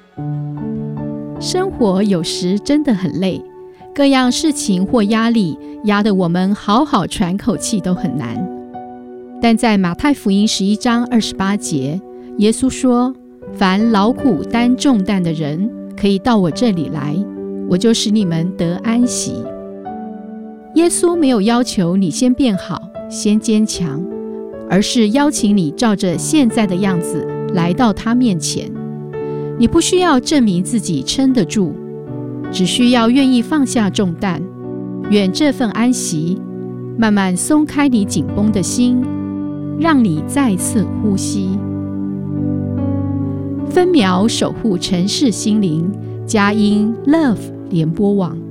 生活有时真的很累，各样事情或压力压得我们好好喘口气都很难。但在马太福音11章28节，耶稣说：凡劳苦担重担的人，可以到我这里来，我就使你们得安息。耶稣没有要求你先变好，先坚强，而是邀请你照着现在的样子来到他面前。你不需要证明自己撑得住，只需要愿意放下重担，愿这份安息慢慢松开你紧绷的心，让你再次呼吸。分秒守护城市心灵，佳音 Love 联播网。